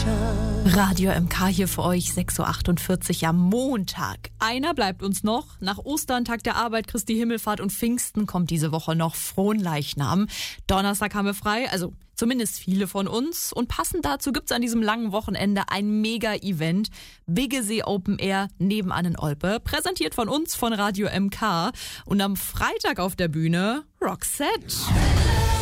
Radio MK hier für euch, 6.48 Uhr am Montag. Einer bleibt uns noch. Nach Ostern, Tag der Arbeit, Christi Himmelfahrt und Pfingsten kommt diese Woche noch Fronleichnam. Donnerstag haben wir frei, also zumindest viele von uns. Und passend dazu gibt's an diesem langen Wochenende ein Mega-Event. Biggesee Open Air nebenan in Olpe. Präsentiert von uns, von Radio MK. Und am Freitag auf der Bühne Roxette.